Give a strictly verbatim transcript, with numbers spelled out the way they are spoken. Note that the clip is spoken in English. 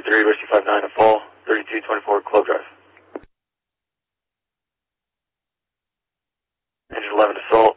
three, Whiskey five nine to fall, thirty-two twenty-four, Clove Drive. Engine eleven to Salt,